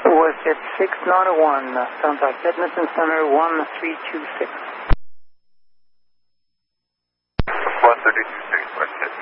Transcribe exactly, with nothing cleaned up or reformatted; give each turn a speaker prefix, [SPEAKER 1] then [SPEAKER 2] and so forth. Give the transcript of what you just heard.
[SPEAKER 1] Was it six nine one, contact Edmonton Center one three two six.